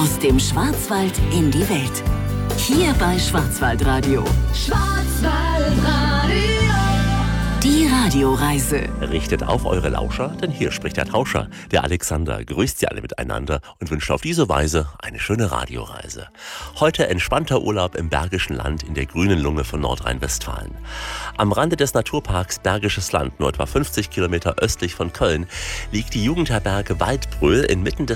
Aus dem Schwarzwald in die Welt. Hier bei Schwarzwaldradio. Schwarzwaldradio. Die Radioreise. Richtet auf eure Lauscher, denn hier spricht der Tauscher, der Alexander, grüßt sie alle miteinander und wünscht auf diese Weise eine schöne Radioreise. Heute entspannter Urlaub im Bergischen Land in der grünen Lunge von Nordrhein-Westfalen. Am Rande des Naturparks Bergisches Land, nur etwa 50 Kilometer östlich von Köln, liegt die Jugendherberge Waldbröl inmitten des